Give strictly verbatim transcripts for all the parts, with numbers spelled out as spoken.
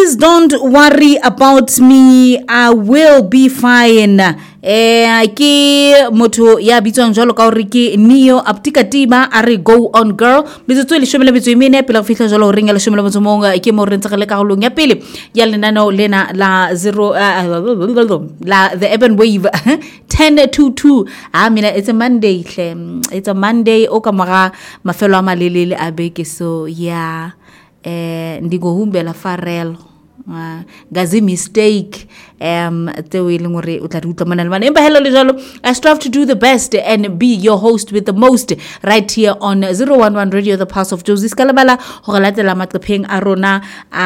Please don't worry about me. I will be fine. Eh ke motho ya bitswang jalo ka hore ke Neo Aptikatiba a re go on girl. Metsotso e leshome le metso e mene pele go fihla jalo re ringa leshome le metso mong ke mo re ntse le karolong ya pele ya lenano lena la zero uh, la the urban wave ten to two. Ah mina it's a Monday hle. It's a Monday o ka mara mafelo a malelele a beke, so yeah. Eh ndigo humbela farelo uh, gazi mistake um te we leng hore o tla di utlwa manana empa hello le jalo. I strive to do the best and be your host with the most right here on zero one one Radio, the Pulse of Jozi. Skalabala ho re latela maqepheng a rona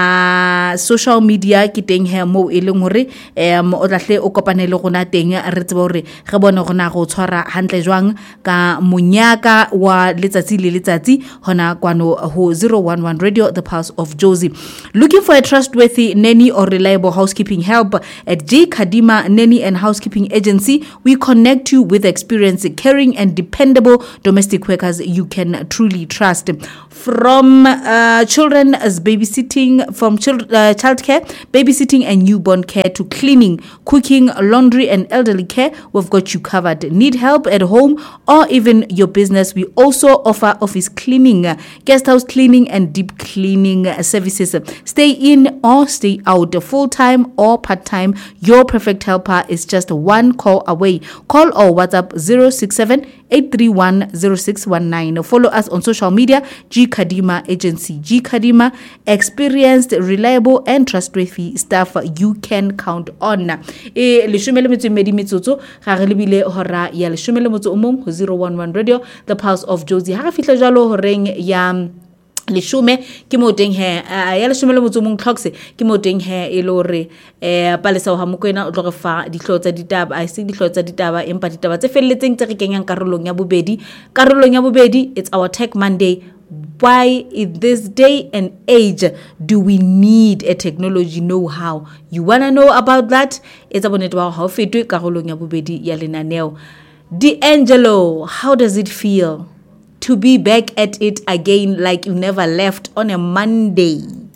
a social media ke teng he mo e leng hore um o tlahle o kopanele rona teng re tseba hore re bone rona go tshwara hantle jwang ka monyaka wa letsatsi le letsatsi hona kwano ho zero one one Radio, the Pulse of Jozi. Looking for a trustworthy nanny or reliable housekeeping help? At J. Kadima Nanny and Housekeeping Agency, we connect you with experienced, caring and dependable domestic workers you can truly trust. From uh, children as babysitting, from child, uh, childcare, babysitting and newborn care to cleaning, cooking, laundry and elderly care, we've got you covered. Need help at home or even your business? We also offer office cleaning, guest house cleaning and deep cleaning services. Stay in or stay out, full-time or part-time. Your perfect helper is just one call away. Call or WhatsApp zero six seven eight three one zero six one nine. Follow us on social media, G Kadima Agency. G Kadima, experienced, reliable and trustworthy staff you can count on. E leshome le metso e mmedi metsotso ga re lebile hora ya leshome le motso o mong ho zero one one Radio, the Pulse of Jozi. Ha re fihla jalo horeng ya leshume ke mo teng he ya leshume le motso mong clocks ke mo teng he e le hore eh palesa ha mokoena o tlo re fa dihlo tsa ditaba a se dihlo tsa ditaba empa ditaba tse felletseng tse re kenyang karolong ya bobedi karolong ya bobedi. It's our Tech Monday. Why in this day and age do we need a technology know-how? You wanna know about that? It's about it how fetwe karolong ya bobedi ya lenaneo. D'Angelo, how does it feel to be back at it again like you never left on a Monday?